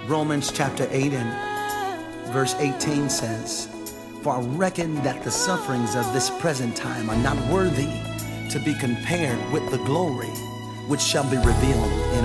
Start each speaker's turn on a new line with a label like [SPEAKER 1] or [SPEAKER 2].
[SPEAKER 1] Romans chapter 8 and verse 18 says, "For I reckon that the sufferings of this present time are not worthy to be compared with the glory which shall be revealed in